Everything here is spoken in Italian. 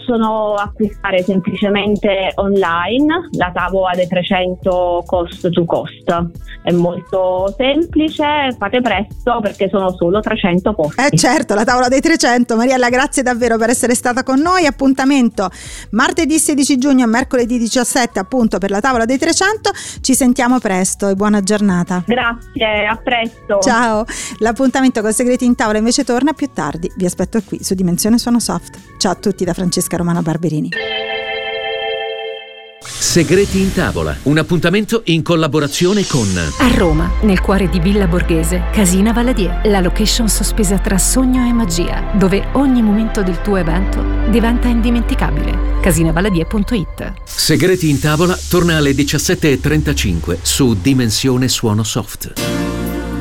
possono acquistare semplicemente online la tavola dei 300 cost to cost. È molto semplice, fate presto perché sono solo 300 posti. Certo, la tavola dei 300. Mariella, grazie davvero per essere stata con noi. Appuntamento martedì 16 giugno e mercoledì 17 appunto per la tavola dei 300. Ci sentiamo presto e buona giornata. Grazie, a presto. Ciao. L'appuntamento con Segreti in Tavola invece torna più tardi. Vi aspetto qui su Dimensione Suono Soft. Ciao a tutti da Francesca Romana Barberini. Segreti in Tavola, un appuntamento in collaborazione con a Roma, nel cuore di Villa Borghese, Casina Valadier, la location sospesa tra sogno e magia, dove ogni momento del tuo evento diventa indimenticabile. Casinavaladier.it. Segreti in Tavola torna alle 17:35 su Dimensione Suono Soft.